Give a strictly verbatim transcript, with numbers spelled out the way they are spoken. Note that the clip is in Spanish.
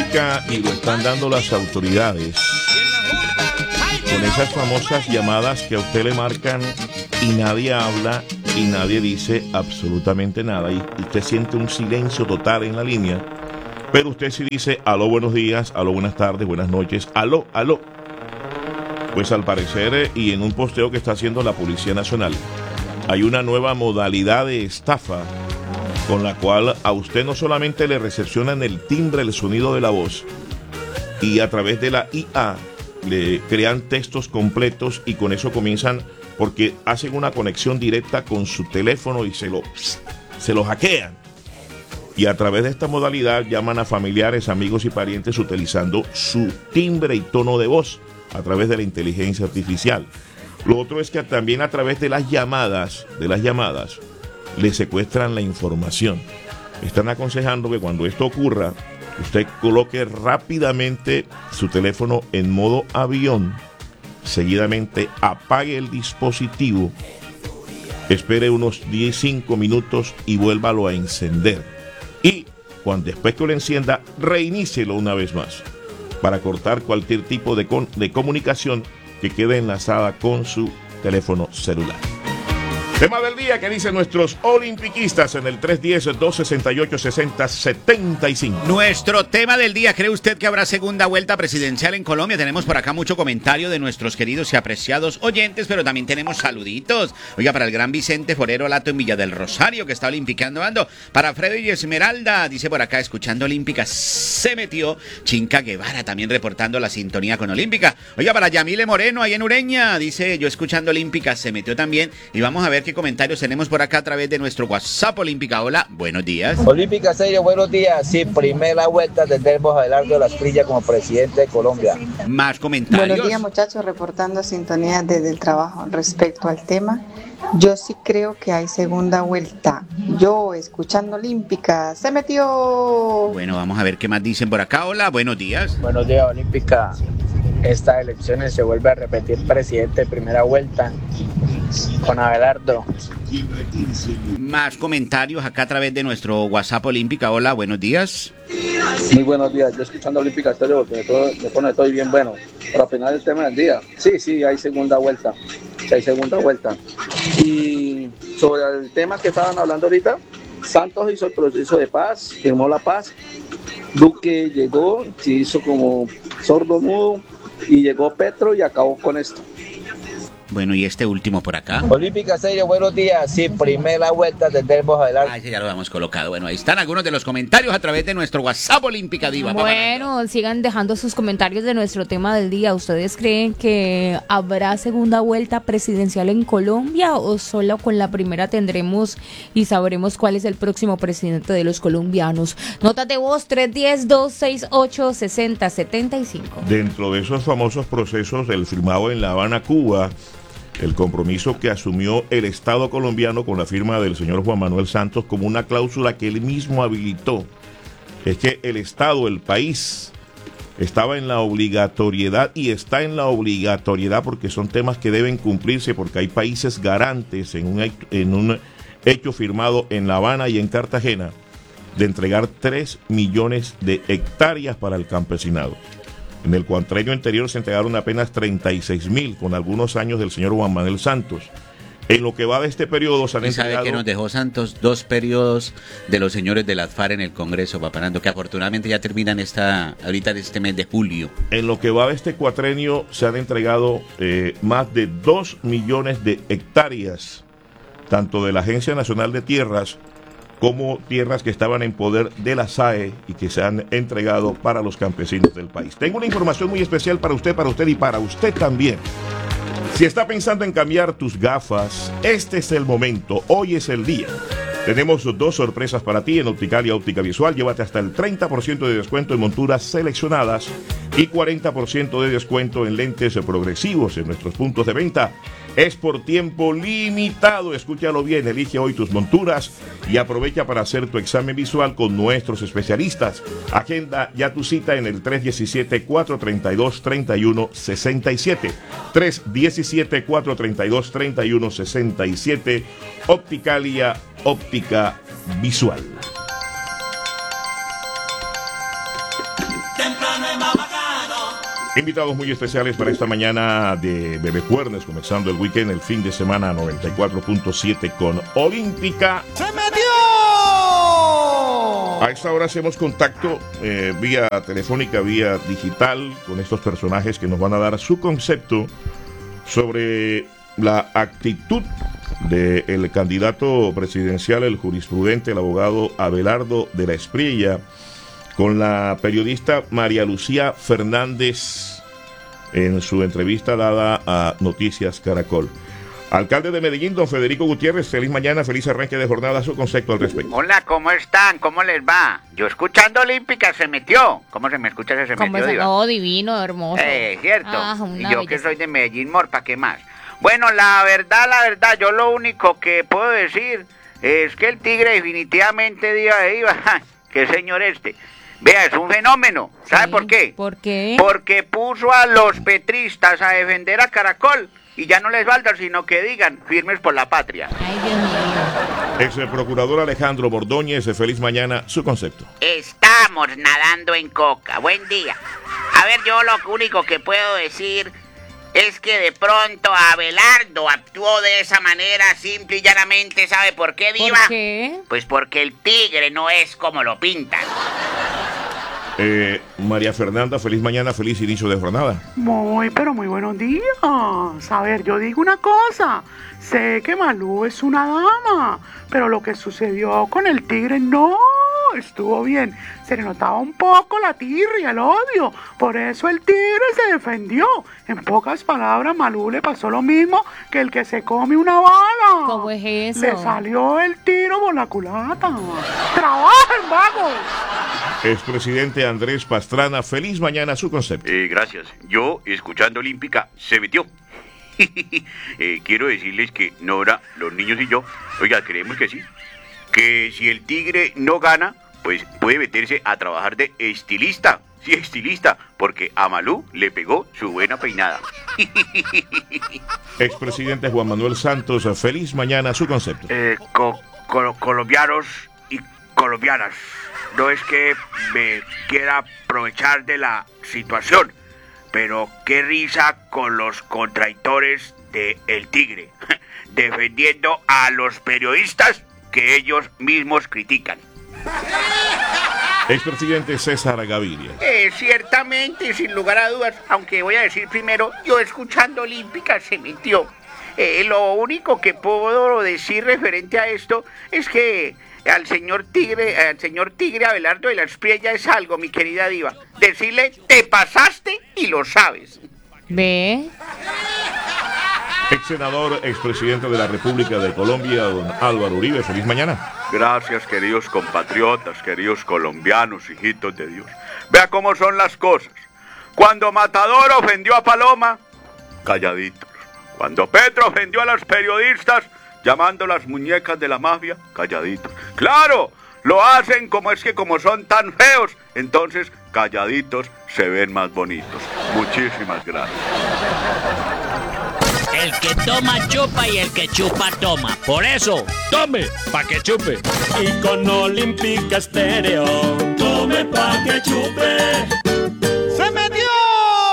Olímpica y lo están dando las autoridades con esas famosas llamadas que a usted le marcan y nadie habla y nadie dice absolutamente nada y usted siente un silencio total en la línea, pero usted sí dice aló, buenos días, aló, buenas tardes, buenas noches, aló, aló. Pues al parecer, y en un posteo que está haciendo la Policía Nacional, hay una nueva modalidad de estafa con la cual a usted no solamente le recepcionan el timbre, el sonido de la voz, y a través de la I A le crean textos completos y con eso comienzan, porque hacen una conexión directa con su teléfono y se lo, se lo hackean. Y a través de esta modalidad llaman a familiares, amigos y parientes utilizando su timbre y tono de voz a través de la inteligencia artificial. Lo otro es que también a través de las llamadas, de las llamadas, le secuestran la información. Están aconsejando que cuando esto ocurra, usted coloque rápidamente su teléfono en modo avión, seguidamente apague el dispositivo, espere unos diez a cinco minutos y vuélvalo a encender. Y cuando después que lo encienda, reinícielo una vez más para cortar cualquier tipo de, con, de comunicación que quede enlazada con su teléfono celular. Tema del día que dicen nuestros olimpiquistas en el tres uno cero, dos seis ocho, seis cero siete cinco. Nuestro tema del día, ¿cree usted que habrá segunda vuelta presidencial en Colombia? Tenemos por acá mucho comentario de nuestros queridos y apreciados oyentes, pero también tenemos saluditos. Oiga, para el gran Vicente Forero Lato en Villa del Rosario, que está olimpiqueando ando. Para Freddy y Esmeralda, dice por acá, escuchando Olímpica, se metió. Chinca Guevara también reportando la sintonía con Olímpica. Oiga, para Yamile Moreno, ahí en Ureña, dice, yo escuchando Olímpica, se metió también. Y vamos a ver qué comentarios tenemos por acá a través de nuestro WhatsApp Olímpica. Hola, buenos días. Olímpica serio, buenos días. Sí, primera vuelta de Delbos Abelardo de las Trillas como presidente de Colombia. Más comentarios. Buenos días, muchachos, reportando sintonía desde el trabajo. Respecto al tema, yo sí creo que hay segunda vuelta. Yo, escuchando Olímpica, se metió. Bueno, vamos a ver qué más dicen por acá. Hola, buenos días. Buenos días, Olímpica. Estas elecciones se vuelve a repetir presidente de primera vuelta con Abelardo. Más comentarios acá a través de nuestro WhatsApp Olímpica. Hola, buenos días. Muy buenos días, yo escuchando Olímpica Estéreo porque todo, me pone todo bien bueno. Para opinar el tema del día, sí, sí, hay segunda vuelta, sí, hay segunda vuelta. Y sobre el tema que estaban hablando ahorita, Santos hizo el proceso de paz, firmó la paz, Duque llegó, se hizo como sordo mudo y llegó Petro y acabó con esto. Bueno, y este último por acá. Olímpica serio, buenos días. Sí, primera vuelta de Delbos Abelardo. Ah, ese ya lo hemos colocado. Bueno, ahí están algunos de los comentarios a través de nuestro WhatsApp Olímpica Diva. Bueno, sigan dejando sus comentarios de nuestro tema del día. ¿Ustedes creen que habrá segunda vuelta presidencial en Colombia o solo con la primera tendremos y sabremos cuál es el próximo presidente de los colombianos? Notas de voz tres uno cero, dos seis ocho, seis cero siete cinco. Dentro de esos famosos procesos del firmado en La Habana, Cuba, el compromiso que asumió el Estado colombiano con la firma del señor Juan Manuel Santos como una cláusula que él mismo habilitó, es que el Estado, el país, estaba en la obligatoriedad y está en la obligatoriedad porque son temas que deben cumplirse porque hay países garantes en un, en un hecho firmado en La Habana y en Cartagena de entregar tres millones de hectáreas para el campesinado. En el cuatrenio anterior se entregaron apenas treinta y seis mil, con algunos años del señor Juan Manuel Santos. En lo que va de este periodo se han ¿Y entregado... sabe que nos dejó Santos dos periodos de los señores de las FARC en el Congreso, Paparando, que afortunadamente ya terminan esta ahorita este mes de julio? En lo que va de este cuatrenio se han entregado eh, más de dos millones de hectáreas, tanto de la Agencia Nacional de Tierras como tierras que estaban en poder de la S A E y que se han entregado para los campesinos del país. Tengo una información muy especial para usted, para usted y para usted también. Si está pensando en cambiar tus gafas, este es el momento, hoy es el día. Tenemos dos sorpresas para ti en Opticalia Óptica Visual. Llévate hasta el treinta por ciento de descuento en monturas seleccionadas y cuarenta por ciento de descuento en lentes progresivos en nuestros puntos de venta. Es por tiempo limitado, escúchalo bien, elige hoy tus monturas y aprovecha para hacer tu examen visual con nuestros especialistas. Agenda ya tu cita en el tres uno siete, cuatro tres dos, tres uno seis siete. tres uno siete, cuatro tres dos, tres uno seis siete. Opticalia Óptica Visual. Te Invitados muy especiales para esta mañana de Bebé Cuernes, comenzando el weekend, el fin de semana noventa y cuatro punto siete con Olímpica. ¡Se metió! A esta hora hacemos contacto eh, vía telefónica, vía digital, con estos personajes que nos van a dar su concepto sobre la actitud del candidato presidencial, el jurisprudente, el abogado Abelardo de la Espriella, con la periodista María Lucía Fernández en su entrevista dada a Noticias Caracol. Alcalde de Medellín, don Federico Gutiérrez, feliz mañana, feliz arranque de jornada, su concepto al respecto. Hola, ¿cómo están? ¿Cómo les va? Yo escuchando Olímpica se metió. ¿Cómo se me escucha ese se Como metió, ese, Diva? oh, divino, hermoso. Eh, cierto. Ah, y una yo que belleza. soy de Medellín, Morpa, ¿qué más? Bueno, la verdad, la verdad, yo lo único que puedo decir es que el Tigre definitivamente, Diva de Diva, qué señor este. Vea, es un fenómeno. ¿Sabe Sí, por qué? ¿Por qué? Porque puso a los petristas a defender a Caracol y ya no les falta sino que digan firmes por la patria. Ay, Dios mío. Ex procurador Alejandro Bordóñez, feliz mañana, su concepto. Estamos nadando en coca. Buen día. A ver, yo lo único que puedo decir es que de pronto Abelardo actuó de esa manera simple y llanamente. ¿Sabe por qué, Diva? ¿Por qué? Pues porque el tigre no es como lo pintan. Eh, María Fernanda, feliz mañana, feliz inicio de jornada. Muy, pero muy buenos días. A ver, yo digo una cosa. Sé que Malú es una dama, pero lo que sucedió con el tigre no estuvo bien. Se le notaba un poco la tirria, el odio. Por eso el tigre se defendió. En pocas palabras, Malú le pasó lo mismo que el que se come una bala. ¿Cómo es eso? Le salió el tiro por la culata. ¡Trabajen, vagos! Expresidente Andrés Pastrana, feliz mañana, su concepto. Eh, gracias. Yo, escuchando Olímpica, se metió. eh, quiero decirles que Nora, los niños y yo, oiga, creemos que sí. Que si el tigre no gana, pues puede meterse a trabajar de estilista. Sí, estilista, porque a Malú le pegó su buena peinada. Expresidente Juan Manuel Santos, feliz mañana, su concepto. Eh, co- co- colombianos y colombianas, no es que me quiera aprovechar de la situación, pero qué risa con los contradictores de El Tigre, defendiendo a los periodistas que ellos mismos critican. Expresidente César Gaviria. Eh, ciertamente, sin lugar a dudas, aunque voy a decir primero, yo escuchando Olímpica se metió. Eh, lo único que puedo decir referente a esto es que al señor Tigre, al señor Tigre Abelardo de la Espriella es algo, mi querida Diva. Decirle, te pasaste y lo sabes. ¿Ve? Ex senador, expresidente de la República de Colombia, don Álvaro Uribe, feliz mañana. Gracias, queridos compatriotas, queridos colombianos, hijitos de Dios. Vea cómo son las cosas. Cuando Matador ofendió a Paloma, calladitos. Cuando Petro ofendió a los periodistas, llamando las muñecas de la mafia, calladitos. ¡Claro! Lo hacen como es que como son tan feos, entonces calladitos se ven más bonitos. Muchísimas gracias. El que toma chupa y el que chupa toma. Por eso, tome pa' que chupe. Y con Olímpica Estéreo, tome pa' que chupe.